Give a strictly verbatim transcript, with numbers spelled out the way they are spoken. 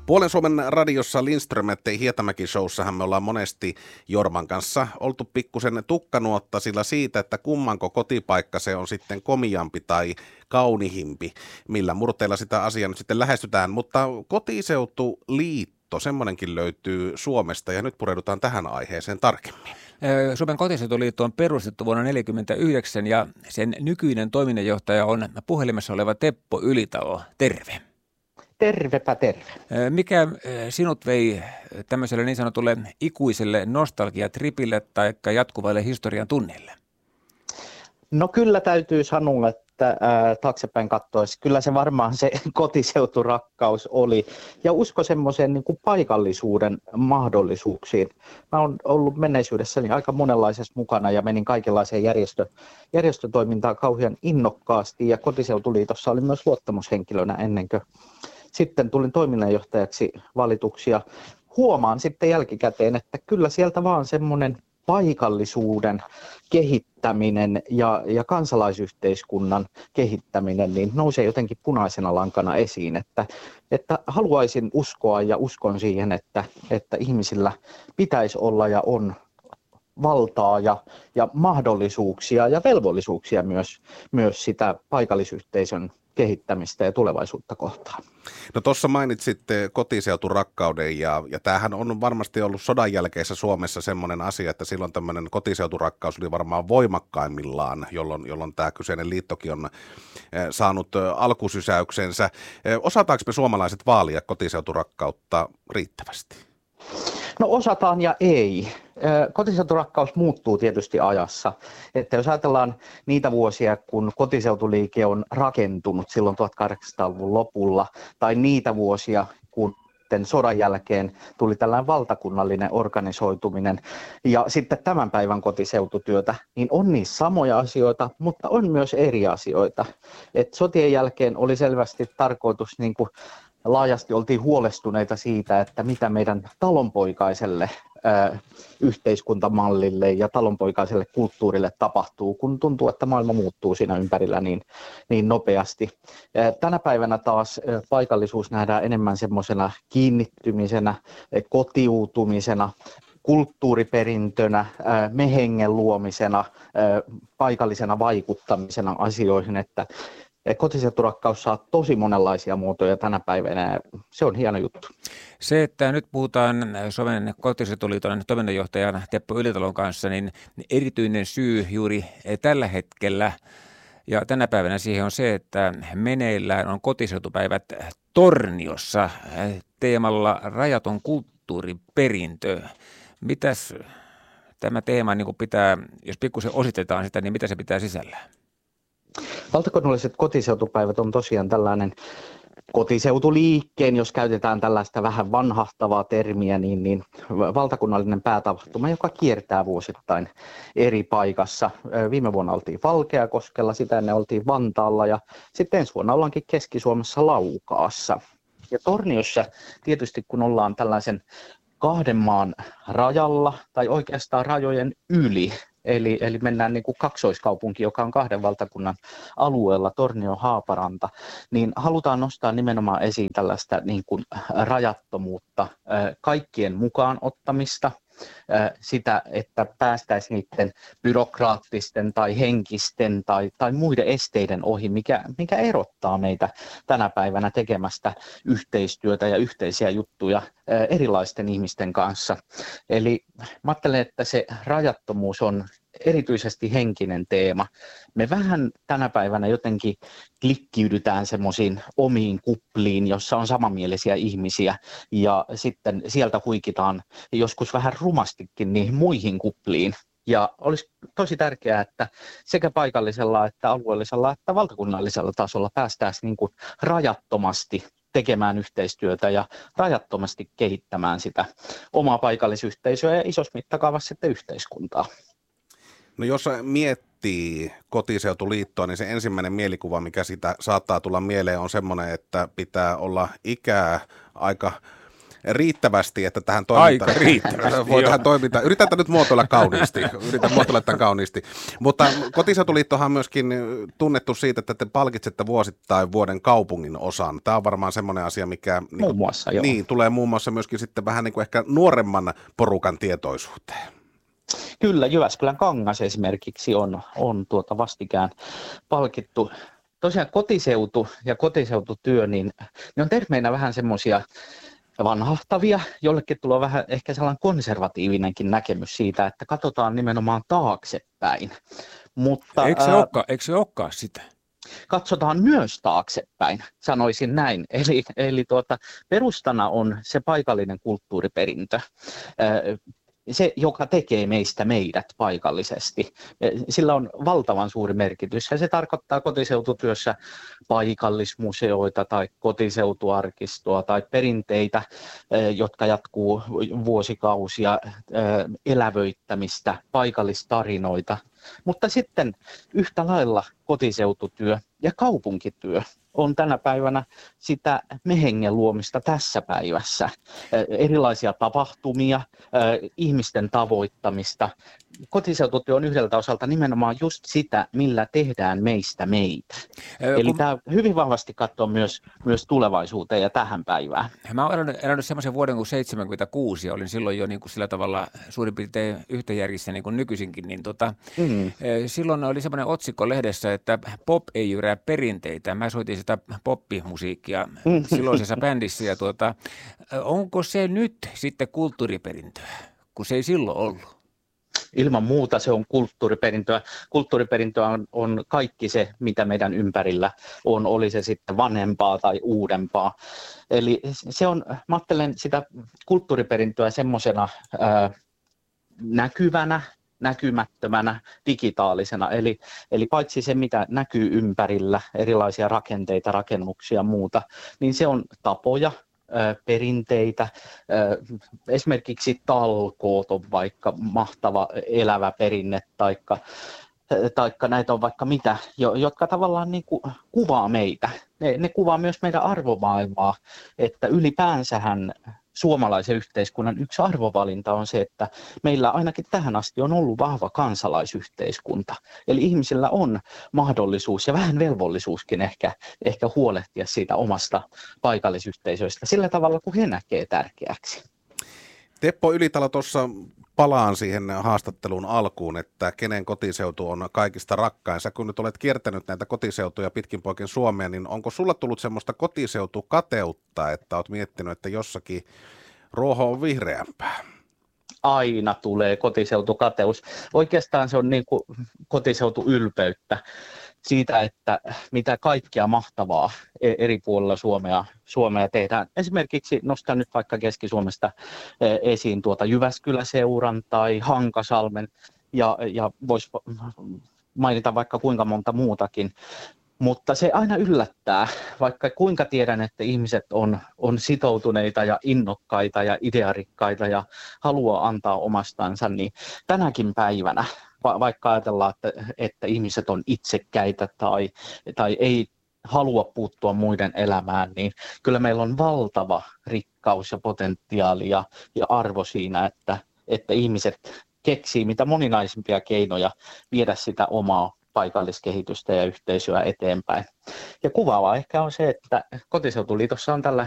Puolen Suomen radiossa Lindström-ettei Hietamäki-showssahan me ollaan monesti Jorman kanssa oltu pikkusen tukkanuotta sillä siitä, että kummanko kotipaikka se on sitten komiampi tai kaunihimpi, millä murteilla sitä asiaa nyt sitten lähestytään, mutta kotiseutuliitto, semmoinenkin löytyy Suomesta ja nyt pureudutaan tähän aiheeseen tarkemmin. Suomen kotiseutuliitto on perustettu vuonna tuhatyhdeksänsataaneljäkymmentäyhdeksän ja sen nykyinen toiminnanjohtaja on puhelimessa oleva Teppo Ylitalo. Terve. Tervepä terve. Mikä sinut vei tämmöiselle niin sanotulle ikuiselle nostalgiatripille tai jatkuvalle historian tunnille? No kyllä täytyy sanoa, että ää, taaksepäin katsoessa kyllä se varmaan se kotiseuturakkaus oli ja usko semmoiseen niin kuin paikallisuuden mahdollisuuksiin. Mä oon ollut menneisyydessäni aika monenlaisessa mukana ja menin kaikenlaiseen järjestö, järjestötoimintaan kauhean innokkaasti ja kotiseutuliitossa olin myös luottamushenkilönä ennen kuin sitten tulin toiminnanjohtajaksi valituksi ja huomaan sitten jälkikäteen, että kyllä sieltä vaan semmoinen paikallisuuden kehittäminen ja, ja kansalaisyhteiskunnan kehittäminen niin nousee jotenkin punaisena lankana esiin, että, että haluaisin uskoa ja uskon siihen, että, että ihmisillä pitäisi olla ja on valtaa ja, ja mahdollisuuksia ja velvollisuuksia myös, myös sitä paikallisyhteisön kehittämistä ja tulevaisuutta kohtaan. No tuossa mainitsit kotiseuturakkauden ja, ja tämähän on varmasti ollut sodan jälkeisessä Suomessa semmoinen asia, että silloin tämmöinen kotiseuturakkaus oli varmaan voimakkaimmillaan, jolloin, jolloin tämä kyseinen liittokin on saanut alkusysäyksensä. Osataanko me suomalaiset vaalia kotiseuturakkautta riittävästi? No osataan ja ei. Kotiseuturakkaus muuttuu tietysti ajassa. Että jos ajatellaan niitä vuosia, kun kotiseutuliike on rakentunut silloin tuhatkahdeksansataaluvun lopulla, tai niitä vuosia, kun sodan jälkeen tuli tällainen valtakunnallinen organisoituminen ja sitten tämän päivän kotiseututyötä, niin on niissä samoja asioita, mutta on myös eri asioita. Et sotien jälkeen oli selvästi tarkoitus niin kuin laajasti oltiin huolestuneita siitä, että mitä meidän talonpoikaiselle ää, yhteiskuntamallille ja talonpoikaiselle kulttuurille tapahtuu, kun tuntuu, että maailma muuttuu siinä ympärillä niin, niin nopeasti. Ää, tänä päivänä taas ää, paikallisuus nähdään enemmän semmoisena kiinnittymisenä, ää, kotiutumisena, kulttuuriperintönä, ää, mehengen luomisena, ää, paikallisena vaikuttamisena asioihin, että kotiseuturakkaus saa tosi monenlaisia muotoja tänä päivänä. Se on hieno juttu. Se, että nyt puhutaan Suomen kotiseutuliiton toiminnanjohtajan Teppo Ylitalon kanssa, niin erityinen syy juuri tällä hetkellä ja tänä päivänä siihen on se, että meneillään on kotiseutupäivät Torniossa teemalla rajaton kulttuuriperintö. Mitäs tämä teema niin kuin pitää, jos pikkusen ositetaan sitä, niin mitä se pitää sisällään? Valtakunnalliset kotiseutupäivät on tosiaan tällainen kotiseutuliikkeen, jos käytetään tällaista vähän vanhahtavaa termiä, niin, niin valtakunnallinen päätapahtuma, joka kiertää vuosittain eri paikassa. Viime vuonna oltiin Valkeakoskella, sitä ennen oltiin Vantaalla ja sitten ensi vuonna ollaankin Keski-Suomessa Laukaassa. Ja Torniossa tietysti kun ollaan tällaisen kahden maan rajalla tai oikeastaan rajojen yli, Eli, eli mennään niin kuin kaksoiskaupunki, joka on kahden valtakunnan alueella, Tornio-Haaparanta, niin halutaan nostaa nimenomaan esiin tällaista niin kuin rajattomuutta, kaikkien mukaan ottamista, sitä, että päästäisiin niiden byrokraattisten tai henkisten tai, tai muiden esteiden ohi, mikä, mikä erottaa meitä tänä päivänä tekemästä yhteistyötä ja yhteisiä juttuja erilaisten ihmisten kanssa. Eli mä ajattelen, että se rajattomuus on erityisesti henkinen teema. Me vähän tänä päivänä jotenkin klikkiydytään semmoisiin omiin kupliin, jossa on samanmielisiä ihmisiä ja sitten sieltä huikitaan joskus vähän rumastikin niihin muihin kupliin. Ja olisi tosi tärkeää, että sekä paikallisella että alueellisella että valtakunnallisella tasolla päästäisiin niin kuin rajattomasti tekemään yhteistyötä ja rajattomasti kehittämään sitä omaa paikallisyhteisöä ja isossa mittakaavassa sitten yhteiskuntaa. No jos miettii kotiseutuliittoa, niin se ensimmäinen mielikuva, mikä sitä saattaa tulla mieleen, on semmoinen, että pitää olla ikää aika riittävästi, että tähän toimintaan... Aika riittävästi, voi tähän toimintaan. Yritän nyt muotoilla kauniisti. Yritän muotoilla tämän kauniisti. Mutta Kotiseutuliittohan on myöskin tunnettu siitä, että te palkitsette vuosittain vuoden kaupungin osan. Tämä on varmaan semmoinen asia, mikä niin kuin, muassa, joo. Niin, tulee muun muassa myöskin sitten vähän niin kuin ehkä nuoremman porukan tietoisuuteen. Kyllä, Jyväskylän Kangas esimerkiksi on, on tuota vastikään palkittu. Tosiaan kotiseutu ja kotiseututyö, niin ne on termeinä vähän semmoisia vanhahtavia. Jollekin tulee vähän ehkä sellainen konservatiivinenkin näkemys siitä, että katsotaan nimenomaan taaksepäin. Mutta, eikö se ää, olekaan, eikö se olekaan sitä? Katsotaan myös taaksepäin, sanoisin näin. Eli, eli tuota, perustana on se paikallinen kulttuuriperintö. Ää, Se, joka tekee meistä meidät paikallisesti. Sillä on valtavan suuri merkitys ja se tarkoittaa kotiseututyössä paikallismuseoita tai kotiseutuarkistoa tai perinteitä, jotka jatkuu vuosikausia, elävöittämistä, paikallistarinoita. Mutta sitten yhtä lailla kotiseututyö ja kaupunkityö on tänä päivänä sitä mehengen luomista tässä päivässä. Erilaisia tapahtumia, ihmisten tavoittamista. Kotiseututyö on yhdeltä osalta nimenomaan just sitä, millä tehdään meistä meitä. Eli kun... tämä hyvin vahvasti katsoo myös, myös tulevaisuuteen ja tähän päivään. Mä olen elänyt, elänyt semmoisen vuoden kuin seitsemänkymmentäkuusi ja olin silloin jo niin kuin sillä tavalla suurin piirtein yhtä järjissä niin kuin nykyisinkin. Niin tota, mm. Silloin oli semmoinen otsikko lehdessä, että pop ei jyrää perinteitä. Mä soitin sitä poppimusiikkia silloisessa bändissä ja tuota, onko se nyt sitten kulttuuriperintöä, kun se ei silloin ollut? Ilman muuta se on kulttuuriperintöä. Kulttuuriperintöä on, on kaikki se, mitä meidän ympärillä on, oli se sitten vanhempaa tai uudempaa. Eli se on, mä ajattelen sitä kulttuuriperintöä semmoisena ää, näkyvänä, näkymättömänä, digitaalisena. Eli, eli paitsi se, mitä näkyy ympärillä, erilaisia rakenteita, rakennuksia ja muuta, niin se on tapoja, perinteitä, esimerkiksi talkoot on vaikka mahtava elävä perinne, taikka, taikka näitä on vaikka mitä, jotka tavallaan niin kuin kuvaa meitä. Ne, ne kuvaa myös meidän arvomaailmaa, että ylipäänsähän suomalaisen yhteiskunnan yksi arvovalinta on se, että meillä ainakin tähän asti on ollut vahva kansalaisyhteiskunta. Eli ihmisillä on mahdollisuus ja vähän velvollisuuskin ehkä, ehkä huolehtia siitä omasta paikallisyhteisöstä sillä tavalla, kun he näkee tärkeäksi. Teppo Ylitalo, tuossa palaan siihen haastattelun alkuun, että kenen kotiseutu on kaikista rakkain. Sä kun nyt olet kiertänyt näitä kotiseutuja pitkin poikin Suomea, niin onko sulla tullut semmoista kotiseutukateutta, että oot miettinyt, että jossakin ruoho on vihreämpää? Aina tulee kotiseutukateus. Oikeastaan se on niin kuin kotiseutuylpeyttä siitä, että mitä kaikkea mahtavaa eri puolilla Suomea, Suomea tehdään. Esimerkiksi nostan nyt vaikka Keski-Suomesta esiin tuota Jyväskylä-seuran tai Hankasalmen ja, ja voisi mainita vaikka kuinka monta muutakin. Mutta se aina yllättää, vaikka kuinka tiedän, että ihmiset on, on sitoutuneita ja innokkaita ja idearikkaita ja haluaa antaa omastansa, niin tänäkin päivänä, va- vaikka ajatellaan, että, että ihmiset on itsekkäitä tai, tai ei halua puuttua muiden elämään, niin kyllä meillä on valtava rikkaus ja potentiaali ja, ja arvo siinä, että, että ihmiset keksii mitä moninaisimpia keinoja viedä sitä omaa paikalliskehitystä ja yhteisöä eteenpäin. Ja kuvaavaa ehkä on se, että Kotiseutuliitossa on tällä